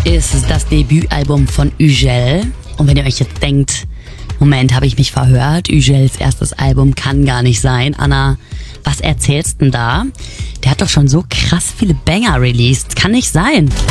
ist das Debütalbum von Ügel. Und wenn ihr euch jetzt denkt, Moment, habe ich mich verhört? Ügels erstes Album kann gar nicht sein. Anna, was erzählst denn da? Der hat doch schon so krass viele Banger released. Kann nicht sein.